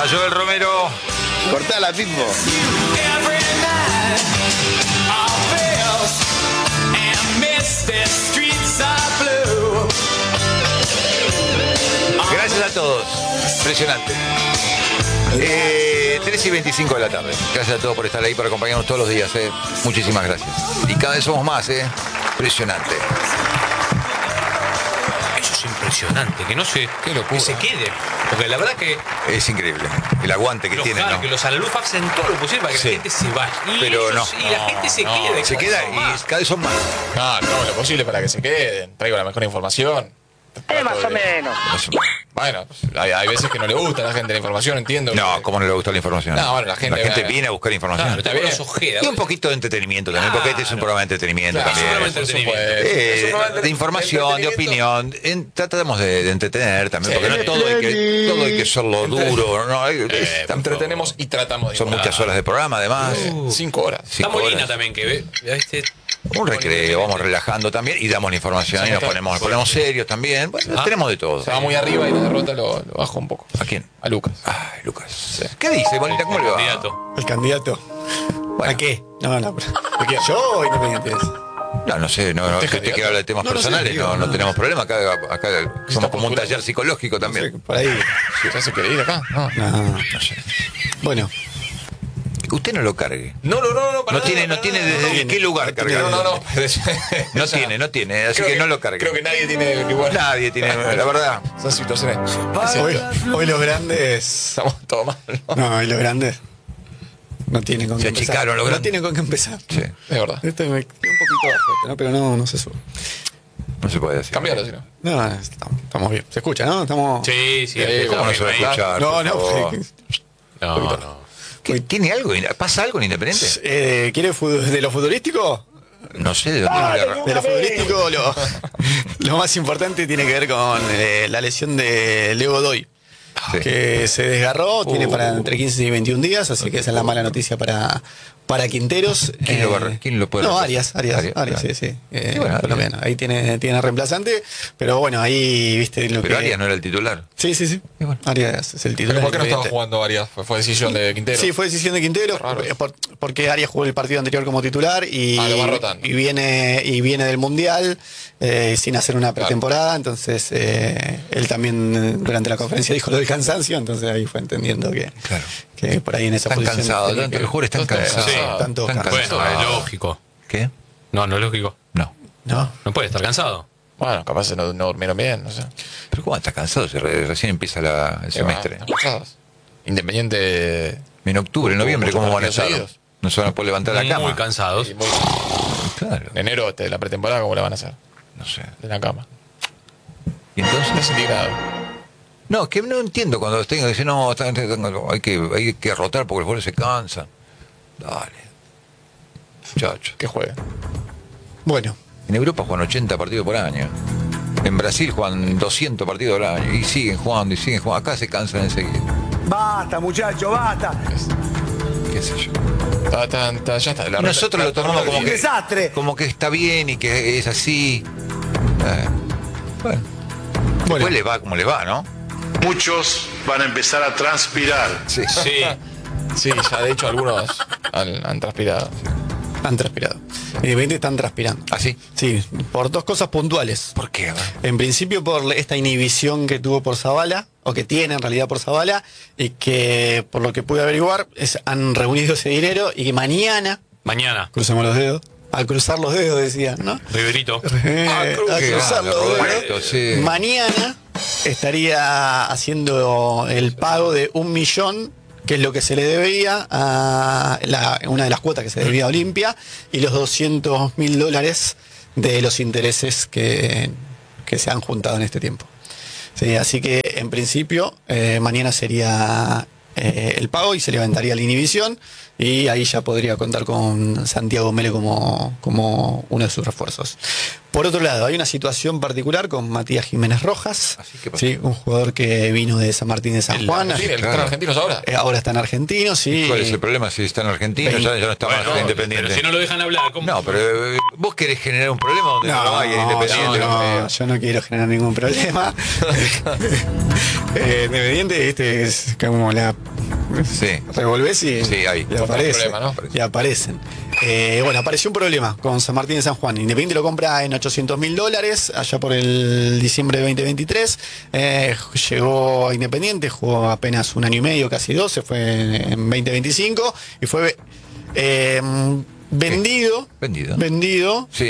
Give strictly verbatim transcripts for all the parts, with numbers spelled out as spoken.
A Joel Romero. Cortala, Pipo. Gracias a todos. Impresionante. Eh, tres y veinticinco de la tarde. Gracias a todos por estar ahí, por acompañarnos todos los días. Eh. Muchísimas gracias. Y cada vez somos más. Eh. Impresionante. Eso es impresionante, que no se, Qué locura. que se quede. Porque la verdad que Es increíble. El aguante que los, tiene, claro, ¿no? que los Alaluf hacen todo lo posible para que Sí. la gente se vaya. Y, Pero ellos- no. y la gente se No, quede. Se queda son y más. cada vez son más. No, no, lo posible para que se queden. Traigo la mejor información. Eh, más o menos. Bueno, pues, hay, hay veces que no le gusta a la gente la información, entiendo. No, que- ¿cómo no le gusta la información? No, bueno, la gente- viene a buscar información. Claro, Está está bien. los ojeda. Y un poquito de entretenimiento también, porque este es un programa de entretenimiento Claro, también. es un programa de por entretenimiento. supuesto. Eh, Es un programa de información, de opinión. En- tratamos de, de entretener también, Sí. porque no todo hay que, todo hay que serlo Entre- duro. No, hay- Eh, es- entretenemos y tratamos de son informar. muchas horas de programa, además. Cinco horas. Cinco Está Molina horas. también, que ve. Este, Un recreo, vamos relajando también y damos la información y nos ponemos, nos ponemos serios también. Bueno, Ah. tenemos de todo. Se va muy arriba y la derrota lo, lo bajo un poco. ¿A quién? A Lucas. Ay, Lucas. ¿Qué dice, Bonita? ¿Cómo le va? candidato. ¿El candidato? Bueno. ¿A qué? No, no. pero- ¿De quién? ¿Yo o Independientes? No, no sé, no, no, Usted si usted candidato. quiere hablar de temas No, no sé, personales, digo, no, no no. tenemos problema. Acá, acá somos como un postulando. taller psicológico también. Por ahí. ¿Ya se quiere ir acá? No. No. No sé. Bueno, Usted no lo cargue. No, no, no, no. para No nada, tiene, para no tiene nada, desde no, qué lugar no, cargar. no, no. No O sea, tiene, no tiene, así creo que no lo cargue. Creo que nadie tiene igual. Nadie tiene, la verdad. Esas situaciones. hoy, hoy los grandes. Estamos todos mal, ¿no? No, hoy los grandes no tienen con Se qué empezar. achicaron los No grandes. tienen con qué empezar. Sí, Es verdad. Este me queda un poquito bajo, este, ¿no? Pero no, no se sube. no se puede decir. Cambialo, si no. No, estamos, estamos bien. ¿Se escucha, no? Estamos. Sí, sí. Eh, ¿Cómo no ahí, se va a ahí. escuchar? No, por no. favor? porque- No, no. ¿Qué, ¿Tiene algo? ¿Pasa algo en Independiente? Eh, ¿Quiere fu- de lo futbolístico? No sé de dónde viene la- De lo futbolístico, lo, lo más importante tiene que ver con eh, la lesión de Leo Godoy, Sí. que se desgarró, tiene Uh. para entre quince y veintiún días, así que esa es la mala noticia para, para Quinteros. ¿Quién lo va a re- quién lo puede No, reemplazar? Arias, Arias, Arias, Arias, claro. sí, sí. Eh, Sí, bueno, por lo Arias. menos, ahí tiene, tiene reemplazante, pero bueno, ahí viste lo Pero que... Arias no era el titular. Sí, sí, sí. Y bueno. Arias es el ¿Pero titular. por qué no estaba independiente. jugando Arias? Fue, fue decisión de Quintero. Sí, fue decisión de Quintero, Raro. eh, por- porque Arias jugó el partido anterior como titular y, Ah, lo va rotando. y viene y viene del Mundial eh, sin hacer una pretemporada, entonces eh, él también eh, durante la conferencia dijo lo del cansancio, entonces ahí fue entendiendo que, Claro. que por ahí en esa Están posición cansados, tenía tanto que- que jugadores están Están cansados. cansados. Están todos Están cansados. Bueno, cansados. es lógico. ¿Qué? No, no es lógico. No. ¿No? No puede estar cansado. Bueno, capaz no, no durmieron bien, no sé. Pero ¿cómo está cansado? Si re- recién empieza la- el Sí, va, semestre. están cansados. Independiente. En octubre, en noviembre, Muchos ¿cómo van a partidos estar? seguidos. No se van a poder levantar la cama. Muy cansados. y muy- Claro, En enero, este, la pretemporada, ¿cómo la van a hacer? no sé. De la cama. ¿Y entonces? Desintegrado. No, es que no entiendo cuando tengo que decir, no, está- está- hay que, hay que rotar porque los jugadores se cansan. Dale. Muchacho. Que juegue. Bueno, En Europa juegan ochenta partidos por año. En Brasil juegan doscientos partidos al año. Y siguen jugando y siguen jugando. Acá se cansan enseguida. Basta, muchacho, basta. ¿Qué sé yo? Está, está, está, ya está. La Y nosotros lo tomamos como Un que, desastre. como que está bien y que es así. Eh, bueno. Bueno. Después le va como le va, ¿no? Muchos van a empezar a transpirar. Sí. Sí. Sí, ya de hecho algunos han, han transpirado. han transpirado. Independiente están transpirando. ¿Ah, sí? Sí, por dos cosas puntuales. ¿Por qué? A ver. En principio por esta inhibición que tuvo por Zavala, o que tiene en realidad por Zavala, y que por lo que pude averiguar, es, han reunido ese dinero y que mañana, Mañana. crucemos los dedos, al cruzar los dedos decía, ¿no? Riverito. Eh, Ah, creo al que cruzar grande, los Roberto, dedos, sí. mañana estaría haciendo el pago de un millón, que es lo que se le debía a la- una de las cuotas que se debía a Olimpia, y los doscientos mil dólares de los intereses que, que se han juntado en este tiempo. Sí, así que en principio eh, mañana sería eh, el pago y se levantaría la inhibición y ahí ya podría contar con Santiago Mele como, como uno de sus refuerzos. Por otro lado, hay una situación particular con Matías Jiménez Rojas, Así que ¿sí? Un jugador que vino de San Martín de San El Juan. Argentina, el que Claro. están argentinos ahora. Eh, ahora está en Argentino, sí. ¿Cuál es el problema? Si está en Argentina, ya, ya no está más Bueno, Independiente. pero si no lo dejan hablar, ¿cómo? No, pero eh, vos querés generar un problema donde no, lo hay en Independiente. no, no, no. yo no quiero generar ningún problema. eh, Independiente, este es como la Sí. revolvés y, Sí, ahí. y aparece, problema, ¿no? y aparecen. Eh, bueno, apareció un problema con San Martín de San Juan. Independiente lo compra en ochocientos mil dólares allá por el diciembre de veinte veintitrés. Eh, llegó a Independiente, jugó apenas un año y medio, casi dos, se fue en, en veinte veinticinco y fue eh, vendido, Vendido. vendido Sí.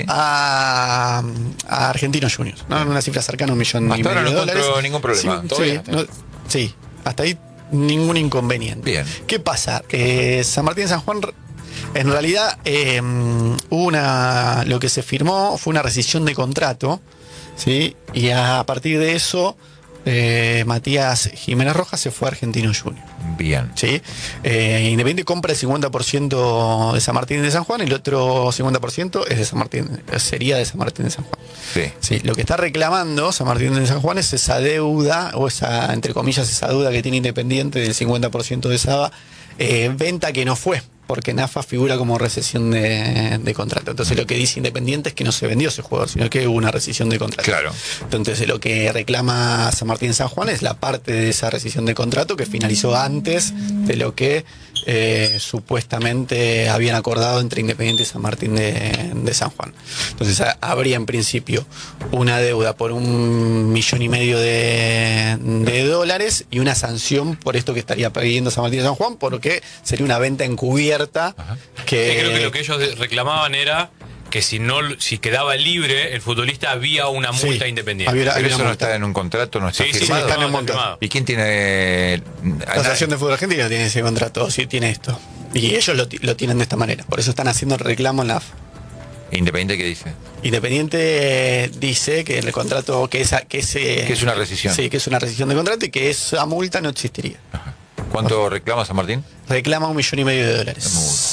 a, a Argentinos Juniors, ¿no? En una cifra cercana a un millón Hasta y ahora medio no de dólares. encontró ningún problema. Sí, Todavía sí, no- sí, hasta ahí ningún inconveniente. Bien. ¿Qué pasa? Eh, San Martín de San Juan, en realidad, eh, hubo una, lo que se firmó fue una rescisión de contrato, ¿sí? Y a partir de eso, eh, Matías Jiménez Rojas se fue a Argentinos Juniors. Bien. ¿Sí? Eh, Independiente compra el cincuenta por ciento de San Martín de San Juan y el otro cincuenta por ciento es de San Martín, sería de San Martín de San Juan. Sí. Sí, lo que está reclamando San Martín de San Juan es esa deuda, o esa, entre comillas, esa deuda que tiene Independiente del cincuenta por ciento de esa eh, venta que no fue, porque en A F A figura como recesión de, de contrato. Entonces lo que dice Independiente es que no se vendió ese jugador, sino que hubo una rescisión de contrato. Claro. Entonces lo que reclama San Martín de San Juan es la parte de esa rescisión de contrato que finalizó antes de lo que eh, supuestamente habían acordado entre Independiente y San Martín de, de San Juan. Entonces ha- habría en principio una deuda por un millón y medio de, de dólares y una sanción por esto que estaría pidiendo San Martín de San Juan, porque sería una venta encubierta que, Sí, creo que lo que ellos de- reclamaban era que si no si quedaba libre el futbolista había una Sí, multa independiente. había- Pero eso no multa. está en un contrato, no está Sí, sí, sí, firmado. está en el está monto. firmado. ¿Y quién tiene...? La Asociación de Fútbol Argentino tiene ese contrato, o sí tiene esto. Y ellos lo, ti- lo tienen de esta manera. Por eso están haciendo el reclamo en la A F A. Independiente, ¿qué dice? Independiente eh, dice que en el contrato, que, esa, que, ese, Que es una rescisión. Sí, que es una rescisión de contrato y que esa multa no existiría. ¿Cuánto reclama San Martín? Reclama un millón y medio de dólares.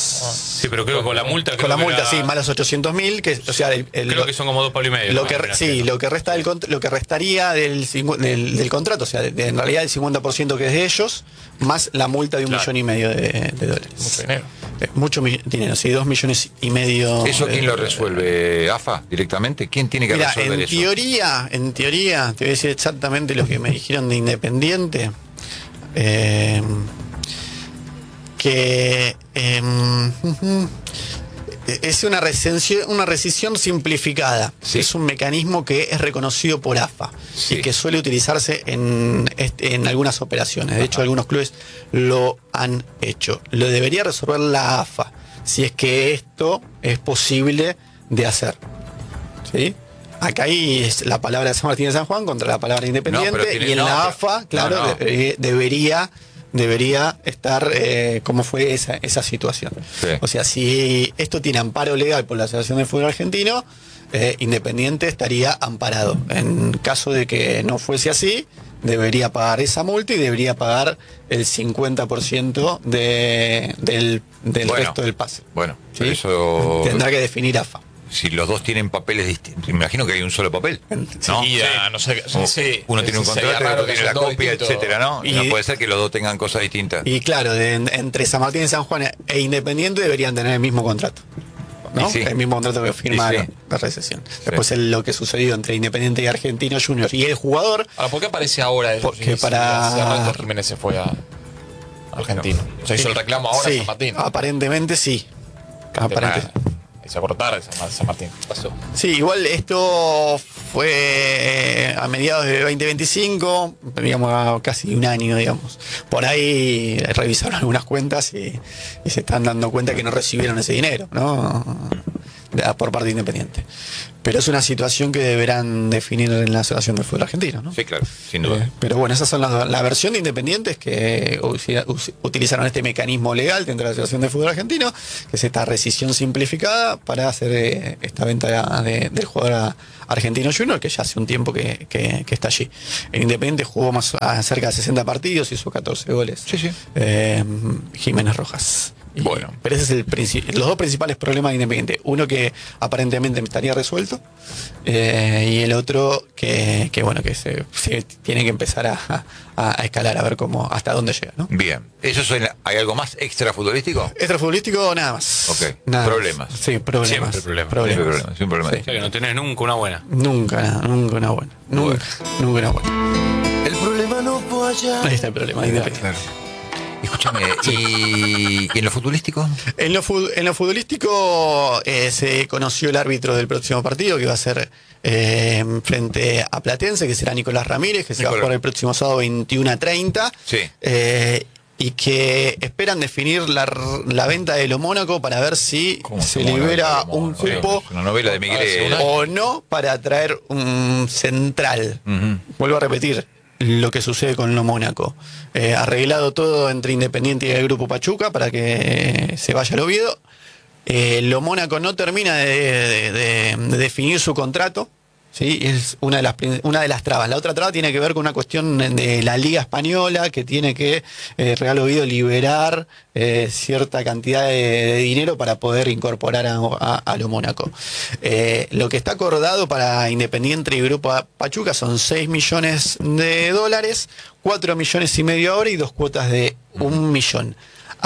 Sí, pero creo que con la multa. Con creo la que multa, era- sí, más los ochocientos mil, que, o sea, el, el- Creo que son como dos palos y medio. lo ¿no? que, re- Mira, sí, lo que resta del cont- lo que restaría del, cincu- del, del contrato, o sea, de- de- en realidad el cincuenta por ciento que es de ellos, más la multa de un Claro. millón y medio de, de dólares. Mucho dinero. Eh, Mucho mi- dinero, sí, dos millones y medio. ¿Eso de quién lo dólares. resuelve? ¿A F A directamente? ¿Quién tiene que Mira, resolver en eso? teoría, en teoría, te voy a decir exactamente lo que me dijeron de Independiente. Eh, que eh, ujú, es una rescensión, una rescisión simplificada. Sí. Es un mecanismo que es reconocido por A F A Sí. y que suele utilizarse en, este- en algunas operaciones. De hecho, algunos clubes lo han hecho. Lo debería resolver la A F A si es que esto es posible de hacer. ¿Sí? Acá hay es la palabra de San Martín de San Juan contra la palabra Independiente, No, pero tiene- y en no, la pero- A F A, claro, no, no. de- debería debería estar eh, como fue esa, esa situación. Sí. O sea, si esto tiene amparo legal por la Asociación de Fútbol Argentino, eh, Independiente estaría amparado. En caso de que no fuese así, debería pagar esa multa y debería pagar el cincuenta por ciento de, del, del Bueno. resto del pase. Bueno, ¿Sí? pero eso... Tendrá que definir A F A. Si los dos tienen papeles distintos, me imagino que hay un solo papel, ¿no? Y a no ser que- O sí, uno tiene un sí, contrato, sería el raro otro que tiene la sean dos copia, distintos. etcétera, ¿no? Y Y- no puede ser que los dos tengan cosas distintas. Y claro, de- en- entre San Martín y San Juan e Independiente deberían tener el mismo contrato. ¿no? Y sí. El mismo contrato que firmaron Y sí. la recesión. Después el- lo que sucedió entre Independiente y Argentino Junior y el jugador. Ahora, ¿por qué aparece ahora? eso? Porque Si- para- si Arnaldo Jiménez se fue a Argentino. O sea, hizo el reclamo ahora Sí, a San Martín. aparentemente sí. Aparente- Ahí se acordó tarde San San Martín. Pasó. Sí, igual esto fue a mediados de veinte veinticinco, digamos a casi un año, digamos. Por ahí revisaron algunas cuentas y, y se están dando cuenta que no recibieron ese dinero, ¿no? De- por parte de Independiente. Pero es una situación que deberán definir en la Asociación del Fútbol Argentino, ¿no? Sí, claro, sin duda. Eh, pero bueno, esas son las, la versión de Independientes que usi- us- utilizaron este mecanismo legal dentro de la Asociación de Fútbol Argentino, que es esta rescisión simplificada para hacer eh, esta venta de- del jugador a- argentino junior, que ya hace un tiempo que, que- que está allí. En Independiente jugó más a cerca de sesenta partidos, hizo catorce goles. Sí, sí. Eh, Jiménez Rojas. Y- Bueno. Pero ese es el princi- los dos principales problemas de Independiente. Uno que aparentemente estaría resuelto eh, y el otro que, que bueno, que se, se tiene que empezar a, a- a escalar, a ver cómo, hasta dónde llega, ¿no? Bien. ¿Eso suena- ¿Hay algo más extra futbolístico? Extrafutbolístico, nada más. Ok. Nada más. Problemas. Sí, problemas. Siempre problemas. Siempre problemas, siempre problemas. O sea que no tenés nunca una buena. Nunca, nunca una buena. Nunca, nunca una buena. El problema no fue allá. Ahí está el problema de Independiente. Claro. Escúchame, ¿y, ¿y en lo futbolístico? En lo, fu- en lo futbolístico eh, se conoció el árbitro del próximo partido, que va a ser eh, frente a Platense, que será Nicolás Ramírez, que se va a Nicolás. jugar el próximo sábado veintiuno a treinta. Sí. Eh, y que esperan definir la, r- la venta de lo Mónaco para ver si ¿Cómo se se llama libera la venta de lo un Mónaco? cupo Es una novela de Miguel. Hace un año. o no para traer un central. Ujú. Vuelvo a repetir lo que sucede con lo Mónaco. Eh, arreglado todo entre Independiente y el Grupo Pachuca para que se vaya al Oviedo. Eh, lo Mónaco no termina de, de- de- de definir su contrato. ¿Sí? Es una de, las, prin- una de las trabas. La otra traba tiene que ver con una cuestión de la Liga Española, que tiene que eh, Real Oviedo liberar eh, cierta cantidad de, de dinero para poder incorporar a, a- a lo Mónaco. Eh, lo que está acordado para Independiente y Grupo Pachuca son seis millones de dólares, cuatro millones y medio ahora y dos cuotas de un millón.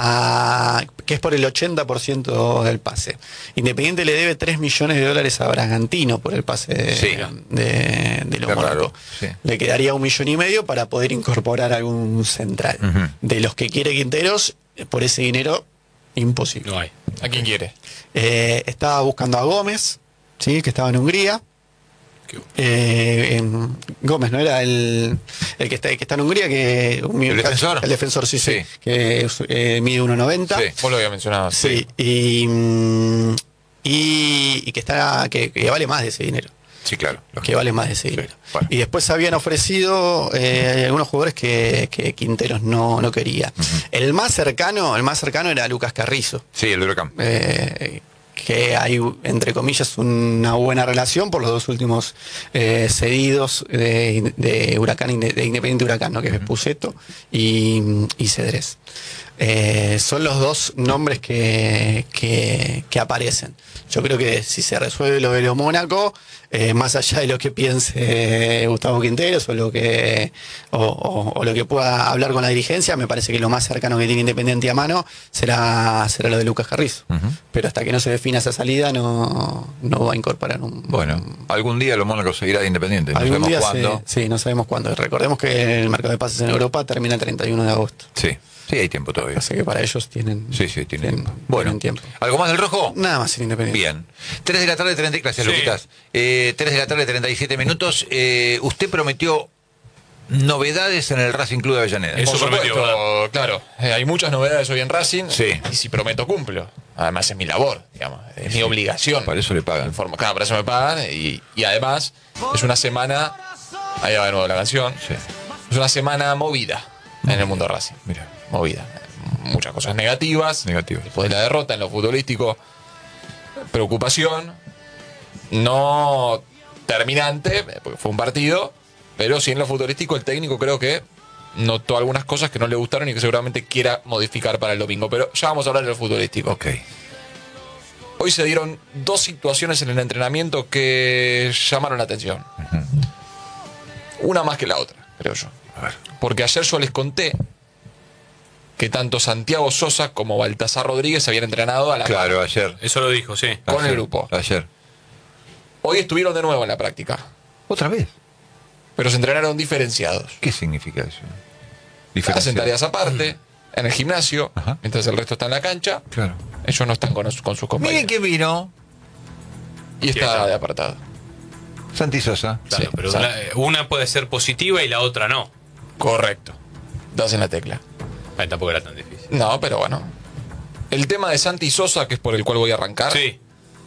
A- que es por el ochenta por ciento del pase. Independiente le debe tres millones de dólares a Bragantino por el pase de, Sí. de, de lo Qué Mónaco. raro, sí. Le quedaría un millón y medio para poder incorporar algún central. Ujú. De los que quiere Quinteros, eh, por ese dinero, imposible. No hay. ¿A quién quiere? Eh, estaba buscando a Gómez, ¿sí? Que estaba en Hungría. Qué- Eh, en- Gómez, ¿no era el, el que está, el que está en Hungría? Que, un- ¿El defensor? El defensor, sí, sí. Sí. Que es, eh, mide uno noventa. Sí. Vos lo había mencionado. Sí, y, mm, y, y que está que, que vale más de ese dinero. Sí, claro. Que vale más de ese dinero. bueno. Y después habían ofrecido eh, algunos jugadores que, que Quinteros no, no quería. El más cercano, el más cercano era Lucas Carrizo. Sí, el de Huracán. Eh, que hay, entre comillas, una buena relación por los dos últimos eh, cedidos de, de Huracán, de Independiente Huracán, ¿no? Que es Puceto y, y Cedrés. Eh, son los dos nombres que, que, que aparecen. Yo creo que si se resuelve lo de lo Mónaco, eh, más allá de lo que piense Gustavo Quinteros o lo que o, o- o lo que pueda hablar con la dirigencia, me parece que lo más cercano que tiene Independiente a mano será, será lo de Lucas Carrizo. Ujú. Pero hasta que no se defina esa salida no, no va a incorporar un... Bueno, algún día lo Mónaco seguirá de Independiente. No algún sabemos día cuándo. se- sí, no sabemos cuándo. Recordemos que el mercado de pases en Europa termina el treinta y uno de agosto. Sí, sí, hay tiempo todavía. Así que para ellos tienen, Sí, sí, tiene tienen- tiempo. Bueno, tienen tiempo. ¿algo más del rojo? Nada más en Independiente. Bien. tres de la tarde, treinta. Gracias, Sí. Luquitas. Eh, tres de la tarde, treinta y siete minutos. Eh, usted prometió novedades en el Racing Club de Avellaneda. Eso Por prometió, supuesto, claro. Eh, hay muchas novedades hoy en Racing. Sí. Y si prometo, cumplo. Además, es mi labor, digamos. Es mi obligación. Para eso le pagan. Informa- Claro, para eso me pagan. Y, y además, es una semana. Ahí va de nuevo la canción. Sí. Es una semana movida en el mundo Racing. Mira. Movida. Muchas cosas negativas. Negativas. Después de la derrota en lo futbolístico, preocupación. No terminante, porque fue un partido. Pero sí en lo futbolístico, el técnico creo que notó algunas cosas que no le gustaron y que seguramente quiera modificar para el domingo. Pero ya vamos a hablar de lo futbolístico. Ok. Hoy se dieron dos situaciones en el entrenamiento que llamaron la atención. Una más que la otra, creo yo. A ver. Porque ayer yo les conté que tanto Santiago Sosa como Baltasar Rodríguez habían entrenado a la Claro, ayer. Eso lo dijo, sí. con Ayer. el grupo. Ayer. Hoy estuvieron de nuevo en la práctica, ¿Otra vez? pero se entrenaron diferenciados. ¿Qué significa eso? Hacen Diferenciar. tareas aparte, en el gimnasio, Ajá. mientras el resto está en la cancha. Claro. Ellos no están con, con sus compañeros. Miren quién vino. Y está está? de apartado. Santi Sosa. Claro, Sí, pero sabe. una, una puede ser positiva y la otra no. Correcto. Das en la tecla. Ay, tampoco era tan difícil. No, pero bueno. El tema de Santi Sosa, que es por el cual voy a arrancar, Sí.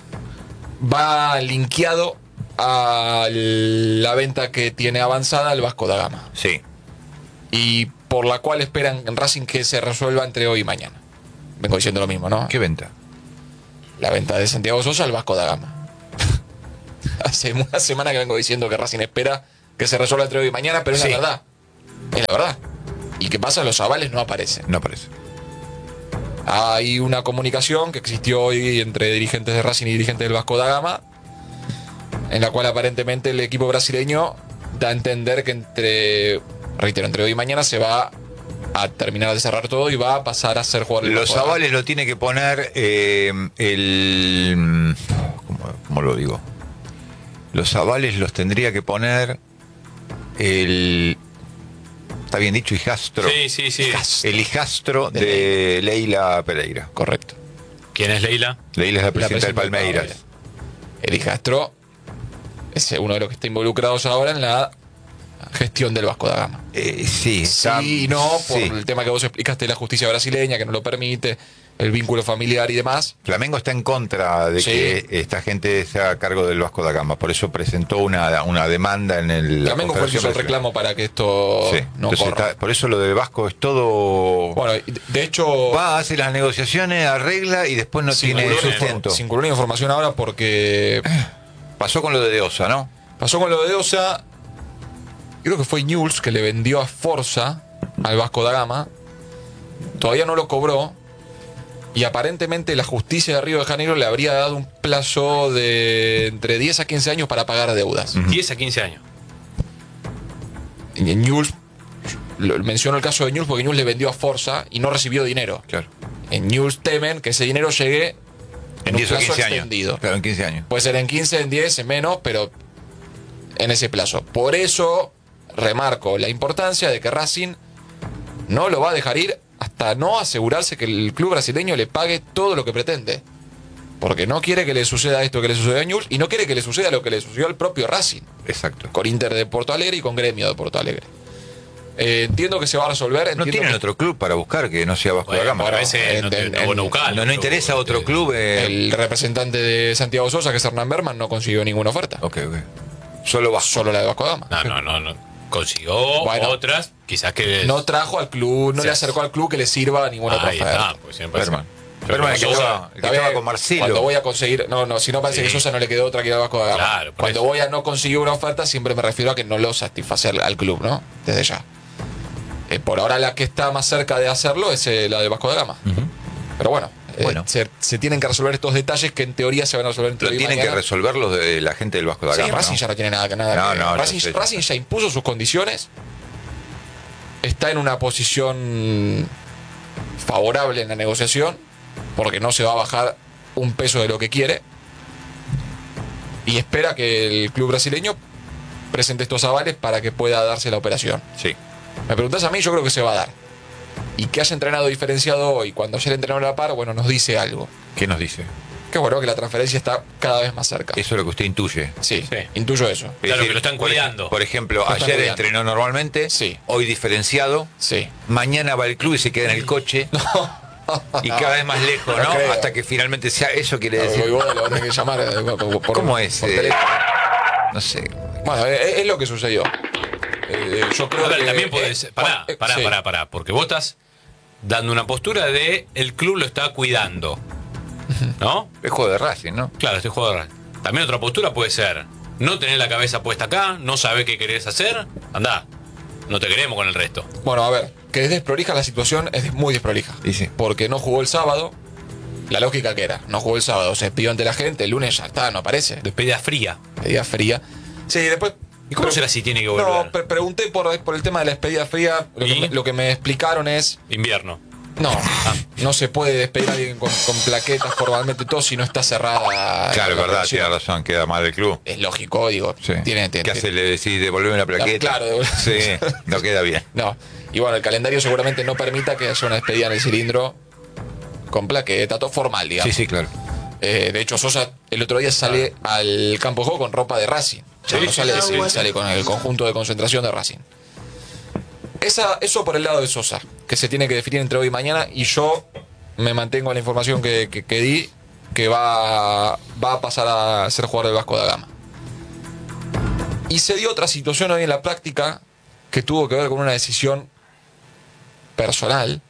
va linkeado a la venta que tiene avanzada el Vasco da Gama. Sí. Y por la cual esperan en Racing que se resuelva entre hoy y mañana. Vengo diciendo lo mismo, ¿no? ¿Qué venta? La venta de Santiago Sosa al Vasco da Gama. Hace una semana que vengo diciendo que Racing espera que se resuelva entre hoy y mañana, pero es Sí. la verdad. Es la verdad. ¿Y qué pasa? Los avales no aparecen. No aparece. Hay una comunicación que existió hoy entre dirigentes de Racing y dirigentes del Vasco da Gama, en la cual aparentemente el equipo brasileño da a entender que entre, reitero, entre hoy y mañana se va a terminar de cerrar todo y va a pasar a ser jugador del Los Vasco da Gama. avales lo tiene que poner eh, el... ¿cómo, cómo lo digo? Los avales los tendría que poner el... ¿Está bien dicho? Hijastro. Sí, sí, sí. El hijastro de Leila Pereira. Correcto. ¿Quién es Leila? Leila es la presidenta del presidenta del Palmeiras. Palmeiras. El hijastro es uno de los que está involucrados ahora en la gestión del Vasco da Gama. Eh, sí, está- Sí y no, por sí. el tema que vos explicaste de la justicia brasileña, que no lo permite, el vínculo familiar y demás. Flamengo está en contra de Sí. que esta gente sea a cargo del Vasco da Gama. Por eso presentó una, una demanda en el... la Flamengo fue el que hizo el Confederación reclamo para que esto Sí. no Entonces corra. está- por eso lo del Vasco es todo... Bueno, y de- de hecho, Va, hace las negociaciones, arregla y después no sin tiene incluir- sustento. sin incluir información ahora porque Pasó con lo de Deosa, ¿no? pasó con lo de Osa. Creo que fue Newell's que le vendió a Forza al Vasco da Gama. Todavía no lo cobró. Y aparentemente la justicia de Río de Janeiro le habría dado un plazo de entre diez a quince años para pagar deudas. diez a quince años. Y en Newell's, lo- menciono el caso de Newell's porque Newell's le vendió a Forza y no recibió dinero. Claro. En Newell's temen que ese dinero llegue en En un diez o plazo quince extendido. años. Claro, en quince años. Puede ser en quince, en diez, en menos, pero en ese plazo. Por eso remarco la importancia de que Racing no lo va a dejar ir hasta no asegurarse que el club brasileño le pague todo lo que pretende. Porque no quiere que le suceda esto que le sucedió a Newell's y no quiere que le suceda lo que le sucedió al propio Racing, Exacto. con Inter de Porto Alegre y con Gremio de Porto Alegre. Eh, entiendo que se va a resolver. No entiendo tienen que- otro club para buscar que no sea Vasco da Bueno, Gama. bueno, ¿no? ese en- no, te, en- no, bueno, en- buscar, No, no interesa otro este, club. eh, El representante de Santiago Sosa, que es Hernán Berman, no consiguió ninguna oferta. Ok, ok. Solo Vasco. Solo la de Vasco da Gama. No, no, no, no. Consiguió Bueno. otras, quizás que... No trajo al club, no Sí. le acercó al club que le sirva a ninguna otra Ahí oferta. está, pues siempre Berman. Pero Berman, el que Sosa- estaba, el que Está estaba bien, con Marcelo. Cuando voy a conseguir, no, no, si no parece Sí. que Sosa no le quedó otra que ir al Vasco da Gama. Claro, por Cuando eso. voy a no conseguir una oferta, siempre me refiero a que no lo satisface al, al club, ¿no? Desde ya. Eh, por ahora la que está más cerca de hacerlo es eh, la de Vasco da Gama. Pero bueno, eh, Bueno. se, se tienen que resolver estos detalles que en teoría se van a resolver entre Lo hoy y tienen que mañana. resolver los de la gente del Vasco da Sí, Gama. Racing ¿no? ya no tiene nada, nada No, que no, Racing, ya sé. Racing ya impuso sus condiciones. Está en una posición favorable en la negociación, porque no se va a bajar un peso de lo que quiere. Y espera que el club brasileño presente estos avales para que pueda darse la operación. Sí. Me preguntas a mí, yo creo que se va a dar. Y que haya entrenado diferenciado hoy, cuando ayer entrenó a la par, bueno, nos dice algo. ¿Qué nos dice? Que bueno, que la transferencia está cada vez más cerca. Eso es lo que usted intuye. Sí, Sí. intuyo eso. Es Claro, decir, que lo están por ej- cuidando. Por ejemplo, Lo están ayer cuidando. entrenó normalmente, Sí. hoy diferenciado, Sí. mañana va al club y se queda en el coche y cada vez más lejos, No ¿no? creo. Hasta que finalmente sea eso quiere No, decir. voy, voy, lo voy a tener que llamar eh, por, por- ¿Cómo es? por eh? teléfono. No sé. Bueno, es, es lo que sucedió. Eh, yo creo A ver, que también puede eh, ser. Pará, eh, pará, sí. pará, pará. Porque vos estás dando una postura de el club lo está cuidando. ¿No? Es juego de Racing, ¿no? Claro, este jugador. También otra postura puede ser no tener la cabeza puesta acá, no saber qué querés hacer. Andá. No te queremos con el resto. Bueno, a ver, que es desprolija la situación, es muy desprolija. Y sí. Porque no jugó el sábado. La lógica que era, no jugó el sábado, se despidió ante la gente, el lunes ya está, no aparece. Despedida fría. Despedida fría. Sí, después. ¿Y cómo será si tiene que volver? No, pre- pregunté por, por el tema de la despedida fría. Lo que, ¿Y? me, lo que me explicaron es. Invierno. No, no se puede despedir a alguien con, con plaquetas formalmente todo si no está cerrada. Claro, la es verdad, operación. tiene razón, queda mal el club. Es lógico, digo. Sí. Tiene, tiene- ¿Qué hace? Le decís devolverme la plaqueta. Claro, devolver- Sí, no queda bien. No. Y bueno, el calendario seguramente no permita que haya una despedida en el cilindro con plaqueta, todo formal, digamos. Sí, sí, claro. Eh, de hecho, Sosa el otro día sale al campo de juego con ropa de Racing. Ya Sí, no sí, sale, sí, sí, sí. sale con el conjunto de concentración de Racing. Esa, eso por el lado de Sosa, que se tiene que definir entre hoy y mañana, y yo me mantengo en la información que, que- que di, que va, va a pasar a ser jugador del Vasco da Gama. Y se dio otra situación hoy en la práctica que tuvo que ver con una decisión personal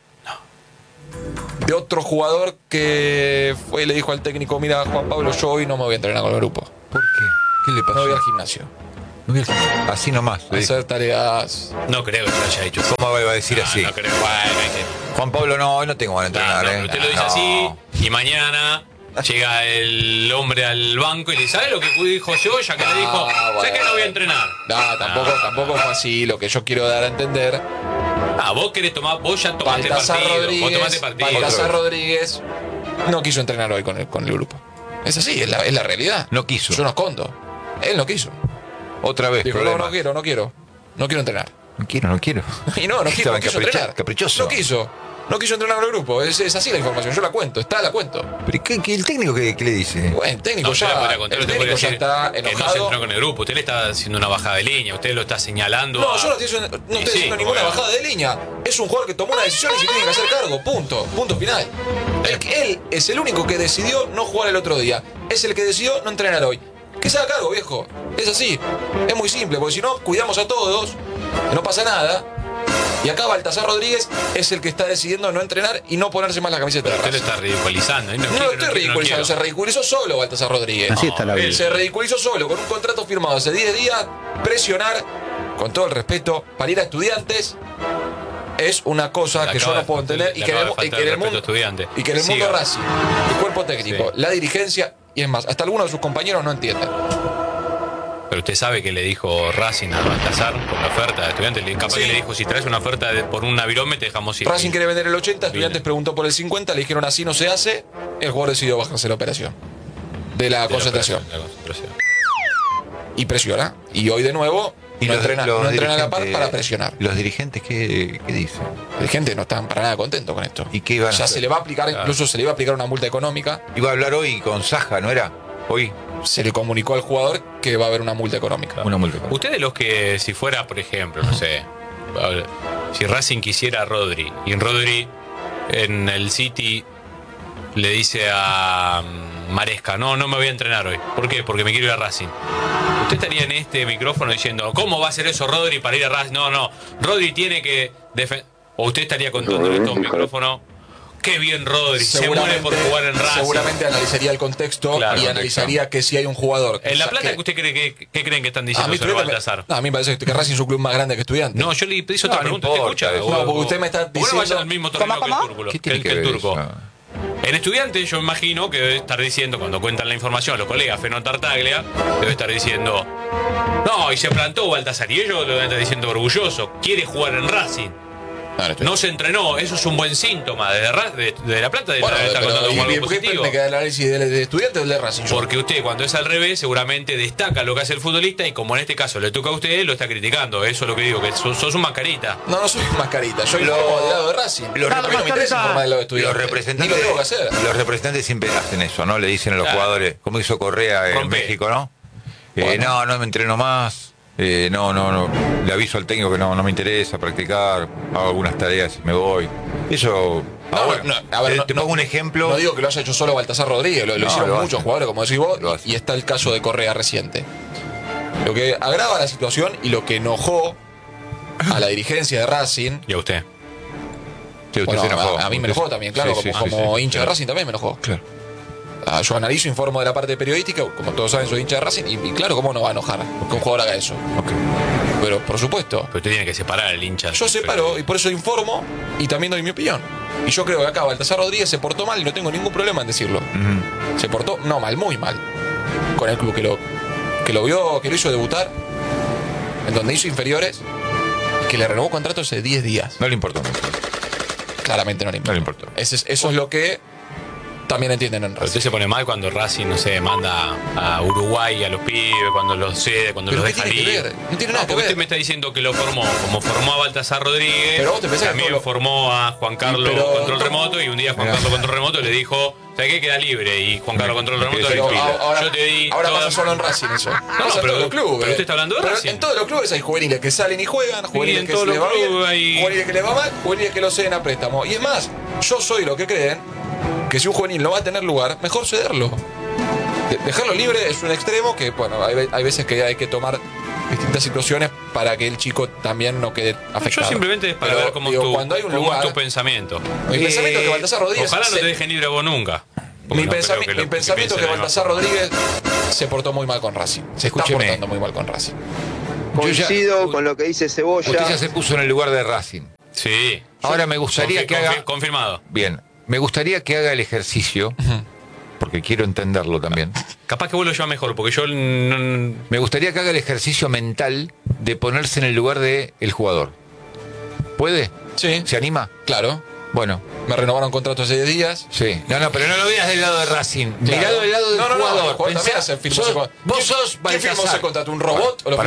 de otro jugador que fue y le dijo al técnico: mira, Juan Pablo, yo hoy no me voy a entrenar con el grupo, ¿Por qué? ¿Qué le no pasó? voy al gimnasio, No vi el gimnasio. Así nomás. a le dijo. hacer tareas. No creo que se haya dicho. ¿Cómo va a decir No, así? no creo. Bueno, hay que- Juan Pablo, no, hoy no tengo ganas de Claro, entrenar, no, ¿eh? pero usted lo dice No. así y mañana llega el hombre al banco y le dice, ¿sabe lo que dijo yo? Ya que le dijo, Ah, sé que bueno. no voy a entrenar. No, tampoco, Ah. tampoco fue así. Lo que yo quiero dar a entender. Ah, vos querés tomar, vos ya tomaste Baltasar partido. Vos Rodríguez, tomaste partido. Baltasar Rodríguez no quiso entrenar hoy con el, con el grupo. Es así, es la, es la realidad. No quiso. Yo no escondo. Él no quiso. Otra vez, Dijo, no, problema. no quiero, no quiero. No quiero entrenar. No quiero, no quiero. Y no, no quiso, Estaba no quiso capricho- entrenar. caprichoso. No quiso. No quiso entrenar con el grupo. Es, es así la información. Yo la cuento. Está, la cuento. ¿Pero qué, qué- el técnico qué, qué le dice? Bueno, el técnico No, usted le ya. podría contar, El usted técnico podría ya decir está que no se enojado. entró con el grupo. Usted le está haciendo una bajada de línea. Usted lo está señalando. No, a- yo no estoy, haciendo- no Y estoy sí, haciendo ninguna bueno. bajada de línea. Es un jugador que tomó una decisión y se tiene que hacer cargo. Punto. Punto final. Él, él es el único que decidió no jugar el otro día. Es el que decidió no entrenar hoy. Que se haga cargo, viejo. Es así. Es muy simple, porque si no, cuidamos a todos. Y no pasa nada. Y acá Baltasar Rodríguez es el que está decidiendo no entrenar y no ponerse más la camiseta Pero de usted lo Racing. está ridiculizando. ¿eh? No, No quiero, lo estoy quiero, ridiculizando, se quiero. ridiculizó solo Baltasar Rodríguez. Así está la él vida. Se ridiculizó solo, con un contrato firmado hace diez días, presionar, con todo el respeto, para ir a Estudiantes, es una cosa Le que yo acaba no de puedo faltar- entender. le Y que en acaba el, de y que faltar en el el respeto mundo, estudiante. y que en el mundo Siga. Racing, el cuerpo técnico, Sí. la dirigencia, y es más, hasta algunos de sus compañeros no entienden. Pero usted sabe que le dijo Racing a Baltasar con la oferta de estudiantes. Le- Capaz Sí. que le dijo, si traes una oferta de- por una virome, te dejamos ir. Racing quiere vender el ochenta, Estudiantes Viene. preguntó por el cincuenta, le dijeron así no se hace, el jugador decidió bajarse la operación de la De la concentración. operación, de la concentración. Y presiona. Y hoy de nuevo no entrena, no entrena a la par dirigentes- para presionar. ¿Los dirigentes qué, qué dicen? La gente no está para nada contento con esto. ¿Y qué van a Ya hacer? se le va a aplicar, Claro. incluso se le iba a aplicar una multa económica. Iba a hablar hoy con Saja, ¿no era? Hoy, Se le comunicó al jugador que va a haber una multa económica. una multa. Usted de los que, si fuera, por ejemplo, no sé, a ver, si Racing quisiera a Rodri, y en Rodri en el City le dice a mm, Maresca, no, no me voy a entrenar hoy. ¿Por qué? Porque me quiero ir a Racing. Usted estaría en este micrófono diciendo, ¿cómo va a ser eso Rodri para ir a Racing? No, no, Rodri tiene que defender. O usted estaría contando en estos micrófonos, qué bien Rodri, se muere por jugar en Racing. seguramente analizaría el contexto Claro, y analizaría que si hay un jugador. En La que- Plata, que- ¿qué usted cree que, qué creen que están a diciendo mí, sobre Estudiantes me- Baltasar? no, a mí me parece que Racing es un club más grande que Estudiantes. No, yo le hice otra No, no pregunta, ¿usted importa escucha? eso. No, porque usted me está ¿Por qué no diciendo- vayan al mismo torneo ¿Cómo, que el cómo? turco? ¿Qué que tiene el, que que el ver turco. eso? En Estudiantes yo imagino que debe estar diciendo, cuando cuentan la información, los colegas Feno Tartaglia, debe estar diciendo, no, y se plantó Baltasar, y ellos lo deben estar diciendo orgulloso, quiere jugar en Racing. No, no estoy- No se entrenó, eso es un buen síntoma. De, Ra- de, de La Plata de Bueno, está pero, contando como ¿y algo por qué positivo. me queda el análisis de, de Estudiantes o del de Racing? Yo- Porque usted, cuando es al revés, seguramente destaca lo que hace el futbolista y como en este caso le toca a usted, lo está criticando. Eso es lo que digo, que sos, sos un mascarita. No, no soy mascarita, yo Lo- informo del lado de Racing. los a mí no me interesa mascarita. informar del lado de Los Estudiantes. Ni representantes, lo tengo que hacer. los representantes siempre hacen eso, ¿no? Le dicen a los Claro. jugadores, como hizo Correa en Rompe. México, ¿no? Eh, Bueno. no, no me entreno más. eh, no, no, no. Le aviso al técnico que no, no me interesa practicar. Hago algunas tareas y me voy. Eso. No, ahora, no, a ver, te, no- te pongo no- un ejemplo. No digo que lo haya hecho solo Baltasar Rodríguez, lo, lo No, hicieron lo muchos hacen. jugadores, como decís vos, Lo y, hacen. y está el caso de Correa reciente. Lo que agrava la situación y lo que enojó a la dirigencia de Racing. ¿Y a usted? Sí, usted Bueno, se enojó. a, a mí me Usted- enojó también, claro, Sí, sí, como, sí, como sí, hincha de claro. Racing también me enojó. Claro. Ah, yo analizo, informo de la parte periodística, como todos saben, soy hincha de Racing, y, y claro, ¿cómo no va a enojar que un jugador haga eso? Ok. Pero por supuesto, Pero usted tiene que separar al hincha. yo separo y por eso informo y también doy mi opinión. Y yo creo que acá Baltasar Rodríguez se portó mal y no tengo ningún problema en decirlo. Ujú. Se portó, no mal, muy mal. Con el club que lo, que lo vio, que lo hizo debutar, en donde hizo inferiores, y que le renovó contrato hace diez días. No le importó mucho. Claramente no le importa. No le importó. Ese es- eso es lo que también entienden en Pero Racing. usted se pone mal cuando Racing, no sé, manda a Uruguay a los pibes, cuando los cede, cuando Pero los ¿qué deja tiene que libre. ver? No tiene nada que porque ver. usted me está diciendo que lo formó, como formó a Baltasar Rodríguez, Pero vos te pensás que también todo lo- formó a Juan Carlos pero- Control Remoto, y un día Juan Mirá. Carlos Control Remoto le dijo, ¿sabes qué? Queda libre, y Juan Carlos Control Remoto le Pero dijo, a- ahora, yo te di ahora toda- pasa solo en Racing eso. Pasa en pero- todos los clubes. pero usted está hablando de Pero Racing. En todos los clubes hay juveniles que salen y juegan, juveniles en que todos se les los va bien, clubes hay- juveniles que les va mal, juveniles que lo ceden a préstamo. Y es más, yo soy lo que creen que si un juvenil no va a tener lugar, mejor cederlo. De- Dejarlo libre es un extremo que, bueno, hay, ve- hay veces que hay que tomar distintas situaciones para que el chico también no quede afectado. Yo simplemente es para Pero, ver cómo, digo, es tu, cuando hay un cómo lugar, es tu pensamiento. mi Eh, pensamiento es que Baltasar Rodríguez Ojalá no se- te dejen libre vos nunca. Porque mi, no pensami- creo que mi lo- pensamiento es que piensen de la Baltasar misma Rodríguez se portó muy mal con Racing. Se está Escúcheme. portando muy mal con Racing. Yo ya- Coincido con lo que dice Usted ya Cebolla. se puso en el lugar de Racing. Sí. Ahora me gustaría Confi- que confi- haga... Confirmado. Bien, me gustaría que haga el ejercicio, porque quiero entenderlo también. Capaz que vos lo llevas mejor, porque yo... no- Me gustaría que haga el ejercicio mental de ponerse en el lugar del jugador. ¿Puede? Sí, ¿Se anima? claro. Bueno, Me renovaron contrato hace diez días. sí. No, no, pero no lo veas del lado de Racing. Claro. Miralo del lado del No, no, no, jugador. el jugador Pensá, también se firmó sos- ese con- vos ¿Quién- sos ¿Quién firmó Baltasar. ese contrato? ¿Un robot o lo Pará,